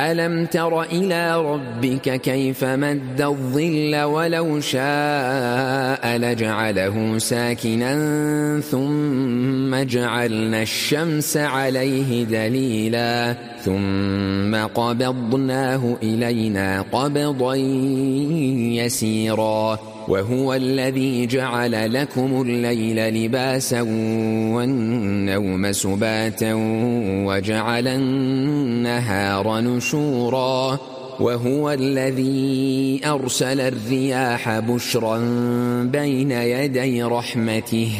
ألم تر إلى ربك كيف مد الظل ولو شاء لجعله ساكنا ثم جعلنا الشمس عليه دليلا ثم قبضناه إلينا قبضا يسيرا وهو الذي جعل لكم الليل لباسا والنوم سباتا وجعل النهار نشورا وهو الذي أرسل الرياح بشرا بين يدي رحمته